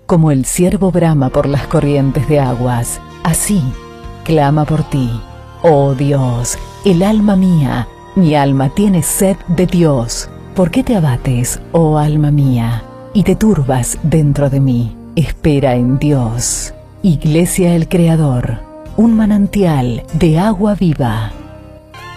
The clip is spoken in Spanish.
Como el ciervo brama por las corrientes de aguas, así clama por ti, oh Dios. El alma mía, mi alma tiene sed de Dios. ¿Por qué te abates, oh alma mía, y te turbas dentro de mí? Espera en Dios. Iglesia El Creador, un manantial de agua viva.